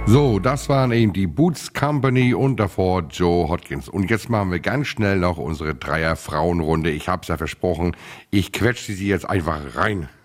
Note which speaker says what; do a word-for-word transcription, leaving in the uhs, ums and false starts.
Speaker 1: So, das waren eben die Boots Company und davor Joe Hodgins. Und jetzt machen wir ganz schnell noch unsere Dreier-Frauenrunde. Ich hab's ja versprochen, ich quetsche sie jetzt einfach rein.